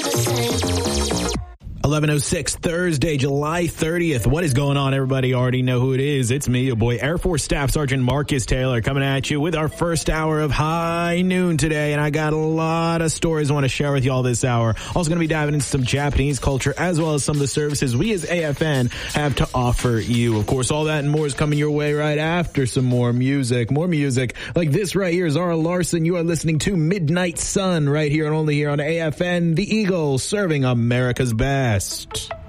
11:06 Thursday, July 30th. What is going on, everybody? You already know who it is. It's me, your boy, Air Force Staff Sergeant Marcus Taylor, coming at you with our first hour of High Noon today. And I got a lot of stories I want to share with you all this hour. Also going to be diving into some Japanese culture as well as some of the services we as AFN have to offer you. Of course, all that and more is coming your way right after some more music. More music like this right here. Zara Larson, you are listening to Midnight Sun right here and only here on AFN, the Eagle, serving America's best.